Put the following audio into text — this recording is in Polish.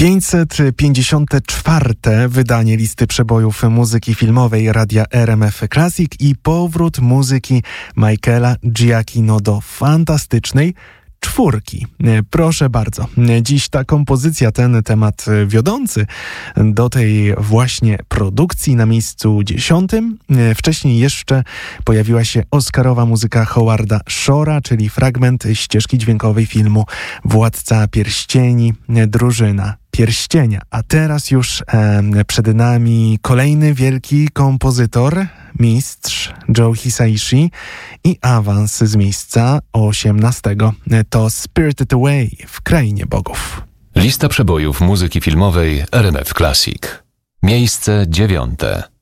554. wydanie listy przebojów muzyki filmowej radia RMF Classic i powrót muzyki Michaela Giacchino do fantastycznej czwórki. Proszę bardzo. Dziś ta kompozycja, ten temat wiodący do tej właśnie produkcji na miejscu 10. Wcześniej jeszcze pojawiła się oscarowa muzyka Howarda Shore'a, czyli fragment ścieżki dźwiękowej filmu Władca Pierścieni, Drużyna Pierścienia. A teraz już przed nami kolejny wielki kompozytor, mistrz Joe Hisaishi i awans z miejsca 18. To Spirited Away w Krainie Bogów. Lista przebojów muzyki filmowej RMF Classic. Miejsce 9.